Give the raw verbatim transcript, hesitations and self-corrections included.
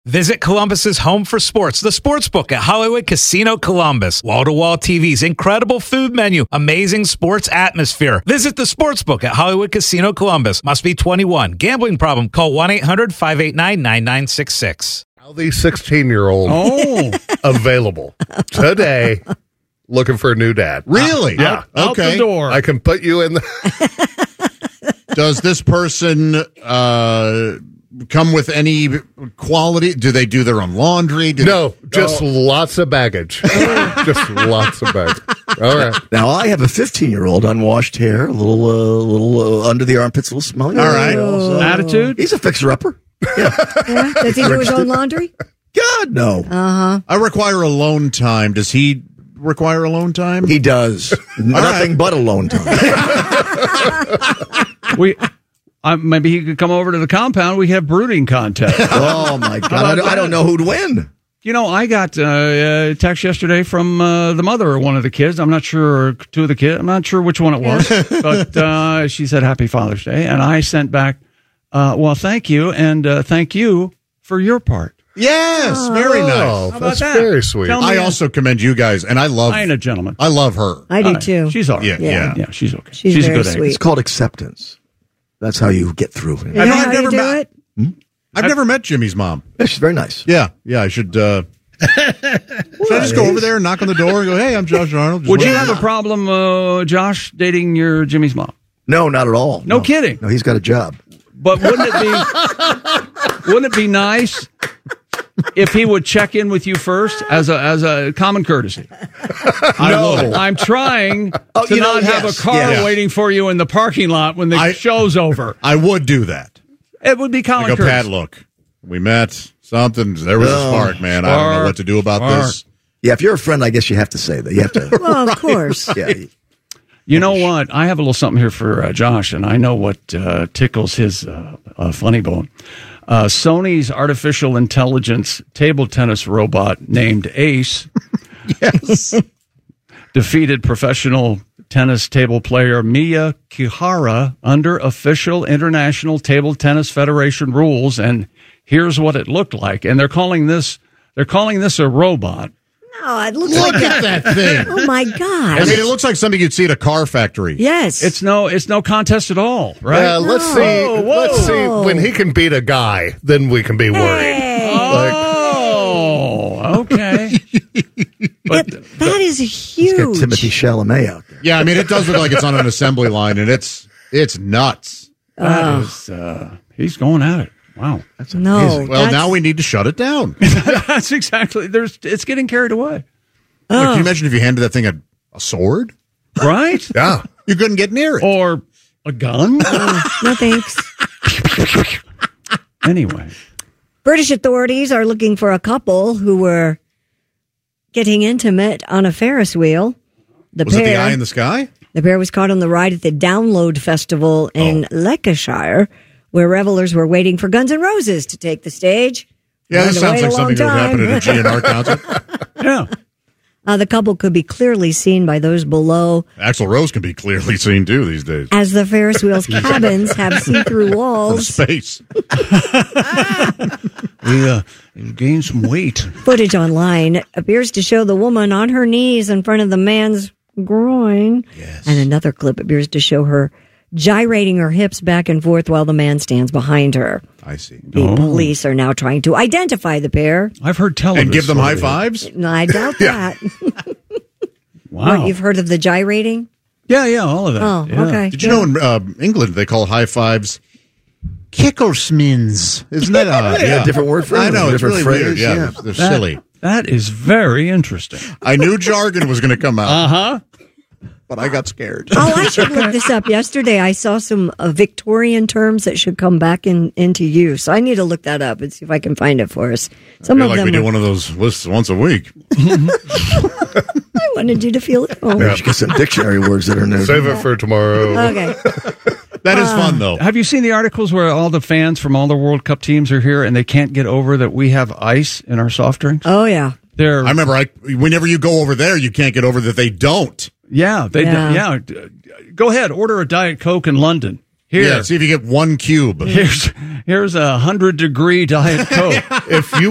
Visit Columbus's home for sports, the Sportsbook at Hollywood Casino Columbus. Wall-to-wall T Vs, incredible food menu, amazing sports atmosphere. Visit the Sportsbook at Hollywood Casino Columbus. Must be twenty-one. Gambling problem? Call one eight hundred five eight nine nine nine six six. Now the sixteen-year-old Oh, available today, looking for a new dad. Really? Yeah. out, out Okay. the door. I can put you in the... Does this person uh, come with any quality? Do they do their own laundry? Do No, just lots of baggage. Just lots of baggage. All right. Now, I have a fifteen-year-old, unwashed hair, a little, uh, little uh, under the armpits, a little smelly. All right. So Attitude? he's a fixer-upper. Yeah? Does he do his own laundry? God, no. Uh-huh. I require alone time. Does he require alone time? He does. Nothing but alone time. we, uh, maybe he could come over to the compound. We have brooding contest. Oh, my God. I don't, I don't know who'd win. You know, I got uh, a text yesterday from uh, the mother of one of the kids. I'm not sure, or two of the kids. I'm not sure which one it was. But uh, she said, Happy Father's Day. And I sent back, uh, well, thank you. And uh, thank you for your part. Yes, very nice. Oh, How about that's that? very sweet. Tell me- I also commend you guys, and I love. I ain't a gentleman. I love her. I do, Uh, too. She's all right. Yeah, Yeah. yeah. Yeah, she's okay. She's a very good egg. sweet. It's called acceptance. That's how you get through it. You know know, how I've you never do met- it? I've never met Jimmy's mom. Yeah, she's very nice. Yeah, yeah. I should. Uh, should I just go over there and knock on the door and go, "Hey, I'm Josh Arnold." Just Would you wondering- have a problem, uh, Josh, dating your Jimmy's mom? No, not at all. No kidding. No, he's got a job. But wouldn't it be wouldn't it be nice if he would check in with you first as a as a common courtesy? No. I'm trying Oh, to you know, not have yes, a car yes. waiting for you in the parking lot when the I- show's over. I would do that. It would be I common go, courtesy. Pat. Look, we met. Something. There was a Oh, spark, man. I don't know spark, what to do about spark. this. Yeah, if you're a friend, I guess you have to say that. You have to. Well, of course. Yeah. You know what? I have a little something here for uh, Josh, and I know what uh, tickles his uh, uh, funny bone. Uh, Sony's artificial intelligence table tennis robot named Ace Yes. defeated professional tennis table player Mia Kihara under official International Table Tennis Federation rules, and here's what it looked like. And they're calling this they're calling this a robot. No, it looks Look like at that thing. Oh, my I God. mean, it looks like something you'd see at a car factory. Yes. It's no it's no contest at all, right? Yeah, let's No. see. Whoa, whoa. Let's see when he can beat a guy. Then we can be worried. Hey. Like, Oh, okay. But that, that is He's got huge. Timothy Chalamet out there. Yeah, I mean, it does look like it's on an assembly line, and it's it's nuts. that is, uh, he's going at it. Wow. That's No. amazing. Well, that's- now we need to shut it down. That's exactly there's it's getting carried away. Like, can you imagine if you handed that thing a, a sword? Right? yeah. You couldn't get near it. Or a gun? No thanks. Anyway. British authorities are looking for a couple who were getting intimate on a Ferris wheel. The Was pair, it the eye in the sky? the pair was caught on the ride at the Download Festival in Oh. Leicestershire, where revelers were waiting for Guns N' Roses to take the stage. Yeah, Had this to sounds wait like a long something that would happen time. at a G N R concert. Yeah. Uh, the couple could be clearly seen by those below, Axl Rose can be clearly seen, too, these days. as the Ferris wheel's cabins have see-through From walls. space. We uh, gained some weight. Footage online appears to show the woman on her knees in front of the man's groin. Yes. And another clip appears to show her gyrating her hips back and forth while the man stands behind her. I see. The Oh. police are now trying to identify the pair. I've heard tell of And this give them high story. fives? No, I doubt that. Wow. What, you've heard of the gyrating? yeah, yeah, all of that. Oh, Yeah. okay. Did you know in uh, England they call high fives kickersmins? Isn't that odd? Yeah, different word for it. I know, it's Different really phrase, weird. Yeah, yeah. they're, they're That- silly. That is very interesting. I knew jargon was going to come out, Uh-huh. but I got scared. Oh, I should look this up. Yesterday, I saw some uh, Victorian terms that should come back in into use. I need to look that up and see if I can find it for us. Some I feel of like them we do are- one of those lists once a week. I wanted you to feel at home. You get some dictionary words that are new. Save it for tomorrow. Okay. That is Uh, fun, though. Have you seen the articles where all the fans from all the World Cup teams are here and they can't get over that we have ice in our soft drinks? Oh, yeah. They're I remember I, whenever you go over there, you can't get over that they don't. yeah, they Yeah. yeah. yeah. Go ahead, order a Diet Coke in London. Here, Yeah, see if you get one cube. here's here's a hundred degree Diet Coke. If you